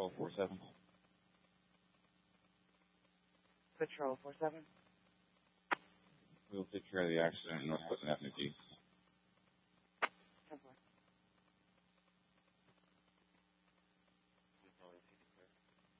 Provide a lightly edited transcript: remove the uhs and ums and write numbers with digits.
Patrol 47. Patrol 47. We'll take care of the accident in North Clinton Avenue D.